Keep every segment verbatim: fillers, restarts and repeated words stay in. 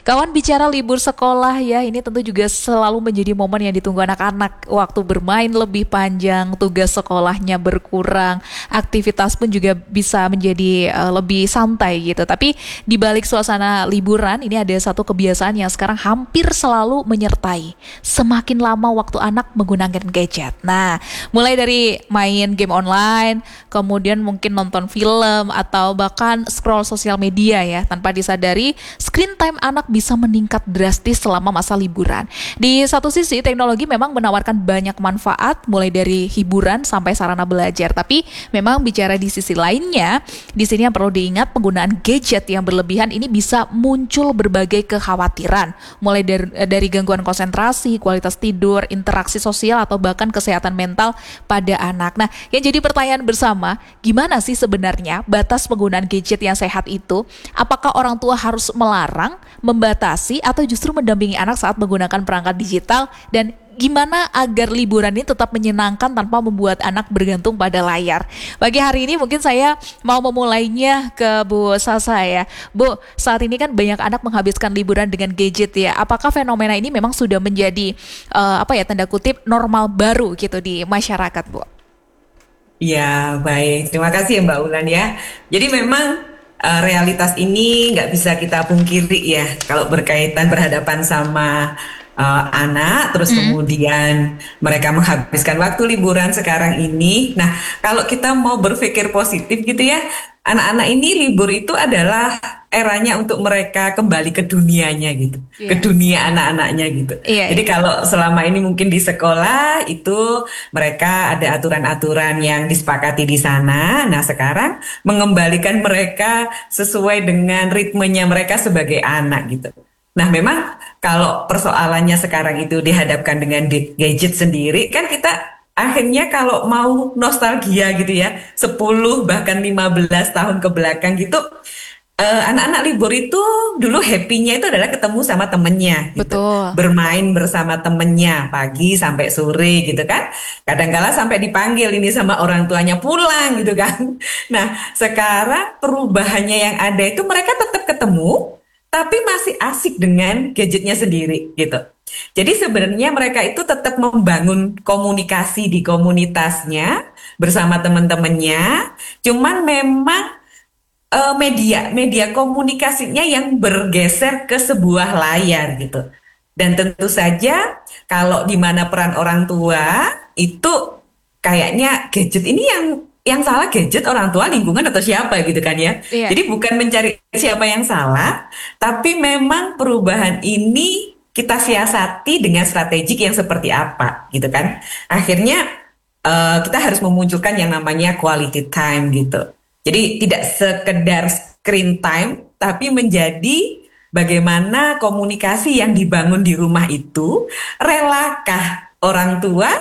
Kawan, bicara libur sekolah ya, ini tentu juga selalu menjadi momen yang ditunggu anak-anak. Waktu bermain lebih panjang, tugas sekolahnya berkurang, aktivitas pun juga bisa menjadi uh, lebih santai gitu. Tapi di balik suasana liburan, ini ada satu kebiasaan yang sekarang hampir selalu menyertai. Semakin lama waktu anak menggunakan gadget. Nah, mulai dari main game online, kemudian mungkin nonton film, atau bahkan scroll sosial media ya, tanpa disadari screen time anak bisa meningkat drastis selama masa liburan. Di satu sisi, teknologi memang menawarkan banyak manfaat, mulai dari hiburan sampai sarana belajar. Tapi memang bicara di sisi lainnya, di sini yang perlu diingat, penggunaan gadget yang berlebihan ini bisa muncul berbagai kekhawatiran, mulai dari, dari gangguan konsentrasi, kualitas tidur, interaksi sosial, atau bahkan kesehatan mental pada anak. Nah, yang jadi pertanyaan bersama, gimana sih sebenarnya batas penggunaan gadget yang sehat itu? Apakah orang tua harus melarang, membatasi, atau justru mendampingi anak saat menggunakan perangkat digital? Dan gimana agar liburan ini tetap menyenangkan tanpa membuat anak bergantung pada layar? Pagi hari ini mungkin saya mau memulainya ke Bu Sasa ya. Bu, saat ini kan banyak anak menghabiskan liburan dengan gadget ya. Apakah fenomena ini memang sudah menjadi uh, apa ya, tanda kutip normal baru gitu di masyarakat, Bu? Ya, baik. Terima kasih ya Mbak Ulan ya. Jadi memang uh, realitas ini nggak bisa kita pungkiri ya. Kalau berkaitan berhadapan sama uh, anak, terus Mm. kemudian mereka menghabiskan waktu liburan sekarang ini. Nah, kalau kita mau berpikir positif gitu ya, anak-anak ini libur itu adalah eranya untuk mereka kembali ke dunianya gitu, ke Iya. dunia anak-anaknya gitu. Iya, Jadi iya. kalau selama ini mungkin di sekolah itu mereka ada aturan-aturan yang disepakati di sana. Nah, sekarang mengembalikan mereka sesuai dengan ritmenya mereka sebagai anak gitu. Nah, memang kalau persoalannya sekarang itu dihadapkan dengan di- gadget sendiri, kan kita akhirnya kalau mau nostalgia gitu ya, sepuluh bahkan lima belas tahun ke belakang gitu, eh, anak-anak libur itu dulu happy-nya itu adalah ketemu sama temennya gitu. Betul. Bermain bersama temennya pagi sampai sore gitu kan. Kadang-kala sampai dipanggil ini sama orang tuanya pulang gitu kan. Nah, sekarang perubahannya yang ada itu mereka tetap ketemu, tapi masih asik dengan gadgetnya sendiri gitu. Jadi sebenarnya mereka itu tetap membangun komunikasi di komunitasnya bersama teman-temannya. Cuman memang eh, media media komunikasinya yang bergeser ke sebuah layar gitu. Dan tentu saja kalau di mana peran orang tua itu kayaknya gadget ini yang yang salah gadget orang tua, lingkungan, atau siapa gitu kan ya. Iya. Jadi bukan mencari siapa yang salah, tapi memang perubahan ini kita siasati dengan strategik yang seperti apa gitu kan. Akhirnya eh, kita harus memunculkan yang namanya quality time gitu. Jadi tidak sekedar screen time, tapi menjadi bagaimana komunikasi yang dibangun di rumah itu, relakah orang tua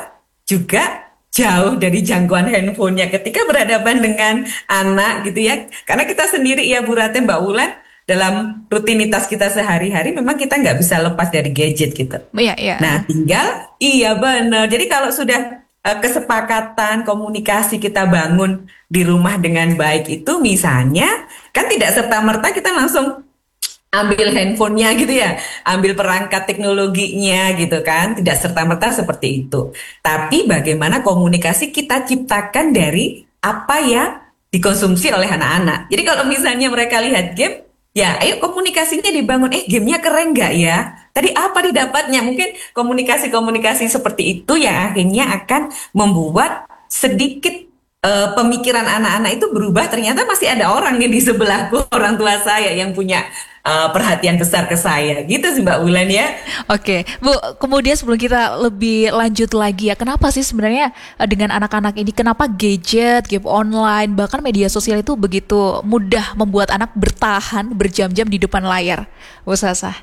juga jauh dari jangkauan handphonenya ketika berhadapan dengan anak gitu ya. Karena kita sendiri ya Bu Rate, Mbak Wulan, dalam rutinitas kita sehari-hari memang kita nggak bisa lepas dari gadget gitu. Iya, iya. Nah, tinggal iya benar. Jadi kalau sudah eh, kesepakatan komunikasi kita bangun di rumah dengan baik itu, misalnya kan tidak serta-merta kita langsung ambil handphonenya gitu ya, ambil perangkat teknologinya gitu kan, tidak serta-merta seperti itu. Tapi bagaimana komunikasi kita ciptakan dari apa yang dikonsumsi oleh anak-anak. Jadi kalau misalnya mereka lihat game, ya ayo komunikasinya dibangun, eh gamenya keren nggak ya? Tadi apa didapatnya? Mungkin komunikasi-komunikasi seperti itu yang akhirnya akan membuat sedikit eh, pemikiran anak-anak itu berubah. Ternyata masih ada orang nih di sebelahku, orang tua saya yang punya eh, perhatian besar ke saya. Gitu sih Mbak Wulan ya. Oke, Bu, kemudian sebelum kita lebih lanjut lagi ya, kenapa sih sebenarnya eh, dengan anak-anak ini, kenapa gadget, game online, bahkan media sosial itu begitu mudah membuat anak bertahan berjam-jam di depan layar, Bu Sasa?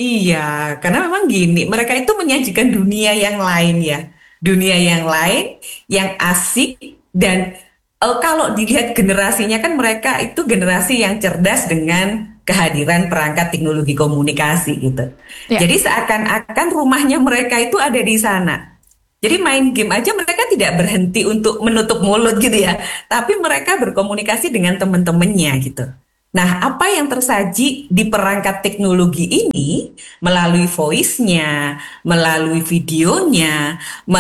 Iya, karena memang gini, mereka itu menyajikan dunia yang lain ya. Dunia yang lain, yang asik, dan eh, kalau dilihat generasinya kan mereka itu generasi yang cerdas dengan kehadiran perangkat teknologi komunikasi gitu. Ya. Jadi seakan-akan rumahnya mereka itu ada di sana. Jadi main game aja mereka tidak berhenti untuk menutup mulut gitu ya. Tapi mereka berkomunikasi dengan teman-temannya gitu. Nah, apa yang tersaji di perangkat teknologi ini melalui voice-nya, melalui videonya,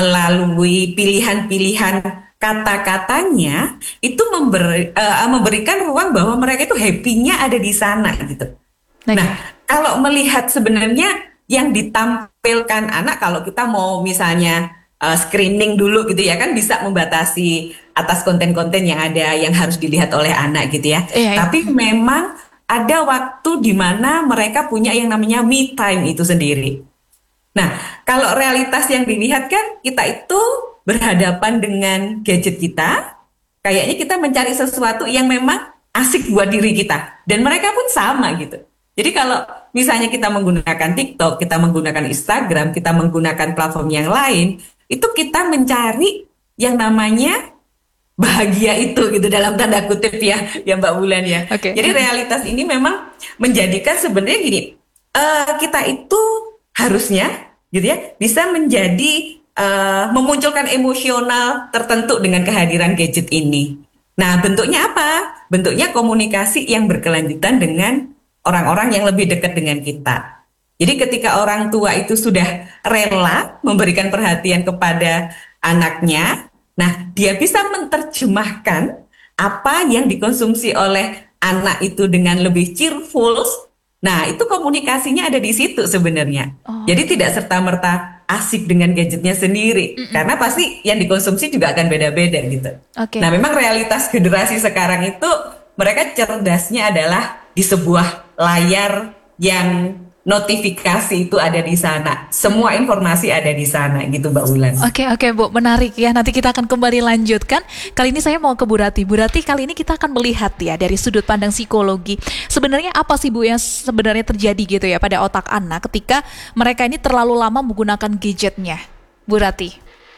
melalui pilihan-pilihan kata-katanya, itu memberi, eh, memberikan ruang bahwa mereka itu happy-nya ada di sana gitu. Nah, Oke. kalau melihat sebenarnya yang ditampilkan anak, kalau kita mau misalnya uh, screening dulu gitu ya, kan bisa membatasi atas konten-konten yang ada yang harus dilihat oleh anak gitu ya. Iya, iya. Tapi memang ada waktu di mana mereka punya yang namanya me time itu sendiri. Nah, kalau realitas yang dilihat kan kita itu berhadapan dengan gadget kita, kayaknya kita mencari sesuatu yang memang asik buat diri kita. Dan mereka pun sama gitu. Jadi kalau misalnya kita menggunakan TikTok, kita menggunakan Instagram, kita menggunakan platform yang lain, itu kita mencari yang namanya bahagia itu gitu dalam tanda kutip ya, ya Mbak Bulan ya. Oke. Jadi realitas ini memang menjadikan sebenarnya gini, eh, kita itu harusnya gitu ya bisa menjadi eh, memunculkan emosional tertentu dengan kehadiran gadget ini. Nah, bentuknya apa? Bentuknya komunikasi yang berkelanjutan dengan orang-orang yang lebih dekat dengan kita. Jadi ketika orang tua itu sudah rela memberikan perhatian kepada anaknya, nah dia bisa menerjemahkan apa yang dikonsumsi oleh anak itu dengan lebih cheerful. Nah, itu komunikasinya ada di situ sebenarnya. Oh, Jadi tidak serta-merta asik dengan gadgetnya sendiri, mm-mm. karena pasti yang dikonsumsi juga akan beda-beda gitu. Oke. Nah, memang realitas generasi sekarang itu mereka cerdasnya adalah di sebuah layar yang notifikasi itu ada di sana. Semua informasi ada di sana gitu Mbak Ulan. Oke, oke Bu, menarik ya. Nanti kita akan kembali lanjutkan. Kali ini saya mau ke Bu Rati. Bu Rati, kali ini kita akan melihat ya dari sudut pandang psikologi. Sebenarnya apa sih Bu yang sebenarnya terjadi gitu ya pada otak anak ketika mereka ini terlalu lama menggunakan gadgetnya? Bu Rati.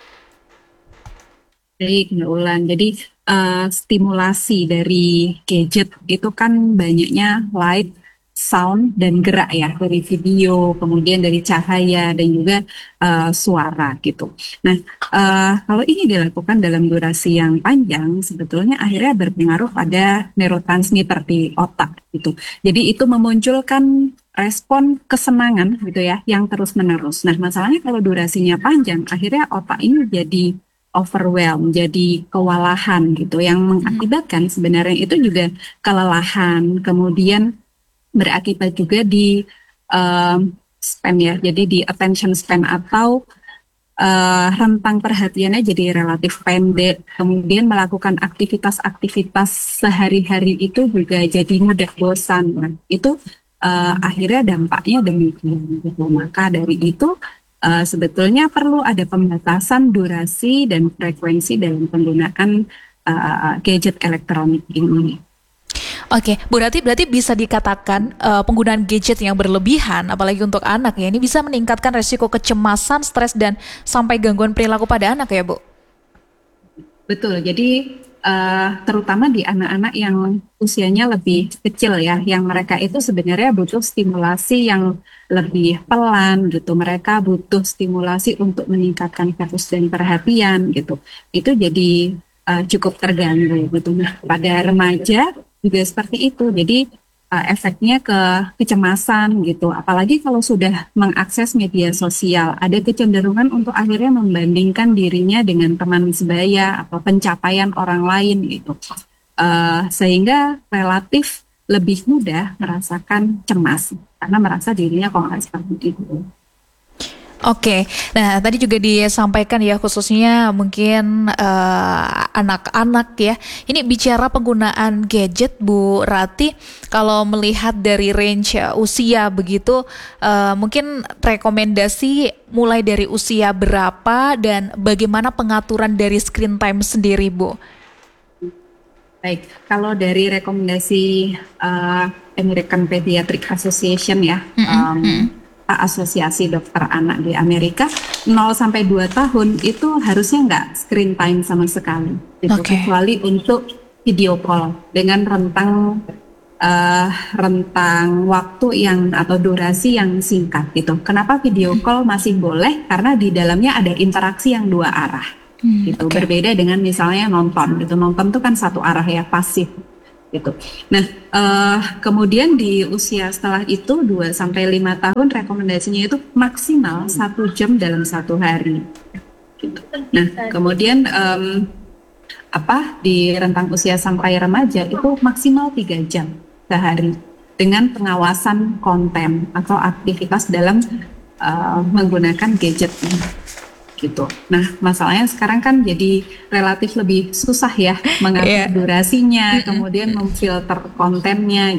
Baik, Mbak Ulan. Jadi eh, stimulasi dari gadget itu kan banyaknya light, sound, dan gerak ya dari video, kemudian dari cahaya dan juga eh, suara gitu. Nah, eh, kalau ini dilakukan dalam durasi yang panjang, sebetulnya akhirnya berpengaruh pada neurotransmitter di otak gitu. Jadi itu memunculkan respon kesenangan gitu ya yang terus-menerus. Nah, masalahnya kalau durasinya panjang, akhirnya otak ini jadi overwhelm, jadi kewalahan gitu, yang mengakibatkan sebenarnya itu juga kelelahan, kemudian berakibat juga di um, span ya, jadi di attention span atau uh, rentang perhatiannya jadi relatif pendek, kemudian melakukan aktivitas-aktivitas sehari-hari itu juga jadi mudah bosan. Nah, itu uh, akhirnya dampaknya demikian. Gitu. Maka dari itu uh, sebetulnya perlu ada pembatasan durasi dan frekuensi dalam penggunaan uh, gadget elektronik ini. Oke, Bu Rati, berarti bisa dikatakan eh, penggunaan gadget yang berlebihan, apalagi untuk anak ya, ini bisa meningkatkan resiko kecemasan, stres, dan sampai gangguan perilaku pada anak ya, Bu? Betul, jadi uh, terutama di anak-anak yang usianya lebih kecil ya, yang mereka itu sebenarnya butuh stimulasi yang lebih pelan gitu. Mereka butuh stimulasi untuk meningkatkan fokus dan perhatian gitu. Itu jadi uh, cukup terganggu gitu. Nah, pada remaja juga seperti itu. Jadi uh, efeknya ke kecemasan gitu. Apalagi kalau sudah mengakses media sosial, ada kecenderungan untuk akhirnya membandingkan dirinya dengan teman sebaya atau pencapaian orang lain gitu. Uh, sehingga relatif lebih mudah merasakan cemas karena merasa dirinya kok nggak seperti itu. Oke, nah tadi juga disampaikan ya khususnya mungkin eh, anak-anak ya. Ini bicara penggunaan gadget Bu Rati, kalau melihat dari range eh, usia begitu, eh, mungkin rekomendasi mulai dari usia berapa dan bagaimana pengaturan dari screen time sendiri Bu? Baik, kalau dari rekomendasi uh, American Pediatric Association ya, um, Asosiasi Dokter Anak di Amerika, nol sampai dua tahun itu harusnya nggak screen time sama sekali, gitu. Oke. Kecuali untuk video call dengan rentang uh, rentang waktu yang atau durasi yang singkat gitu. Kenapa video call masih boleh? Karena di dalamnya ada interaksi yang dua arah, Hmm, gitu. oke. Berbeda dengan misalnya nonton, gitu. Nonton itu kan satu arah ya, pasif. gitu. Nah, eh, kemudian di usia setelah itu dua sampai lima tahun rekomendasinya itu maksimal satu jam dalam satu hari. Gitu. Nah, kemudian em, apa di rentang usia sampai remaja itu maksimal tiga jam sehari dengan pengawasan konten atau aktivitas dalam eh, menggunakan gadget gitu. Nah, masalahnya sekarang kan jadi relatif lebih susah ya mengatur Iya. durasinya, Mm-mm. kemudian memfilter kontennya